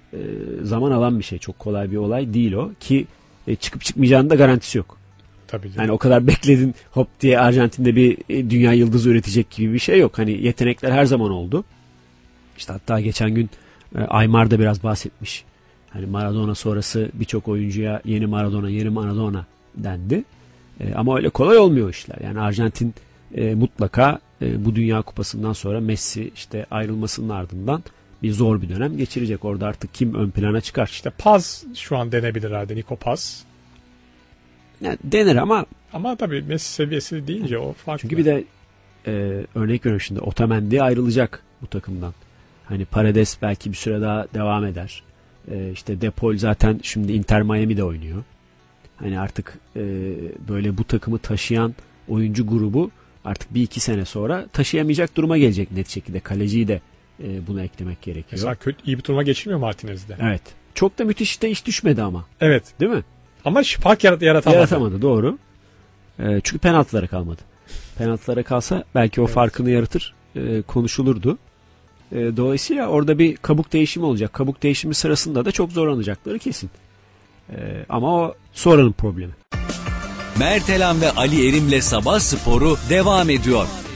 zaman alan bir şey. Çok kolay bir olay değil o ki çıkıp çıkmayacağının da garantisi yok. Tabii canım. Yani o kadar bekledin hop diye Arjantin'de bir dünya yıldızı üretecek gibi bir şey yok. Hani yetenekler her zaman oldu. İşte hatta geçen gün Aymar da biraz bahsetmiş. Hani Maradona sonrası birçok oyuncuya yeni Maradona dendi. Ama öyle kolay olmuyor işler. Yani Arjantin mutlaka bu Dünya Kupası'ndan sonra Messi işte ayrılmasının ardından zor bir dönem geçirecek. Orada artık kim ön plana çıkar? İşte Paz şu an denebilir herhalde, Nico Paz. Yani denir ama tabii Messi seviyesi deyince o farklı. Çünkü bir de örnek veriyorum şimdi Otamendi ayrılacak bu takımdan. Hani Paredes belki bir süre daha devam eder. İşte De Paul zaten şimdi Inter Miami'de oynuyor. Hani artık böyle bu takımı taşıyan oyuncu grubu artık 1-2 sene sonra taşıyamayacak duruma gelecek net şekilde. Kaleciyi de buna eklemek gerekiyor. Mesela iyi bir turnuva geçirmiyor Martinez'de. Evet. Çok da müthiş de iş düşmedi ama. Evet. Değil mi? Ama fark yaratamadı. Doğru. Çünkü penaltılara kalmadı. Penaltılara kalsa belki o farkını yaratır, konuşulurdu. Dolayısıyla orada bir kabuk değişimi olacak. Kabuk değişimi sırasında da çok zorlanacakları kesin. Ama o sonranın problemi. Mert Elan ve Ali Erim'le Sabah Sporu devam ediyor.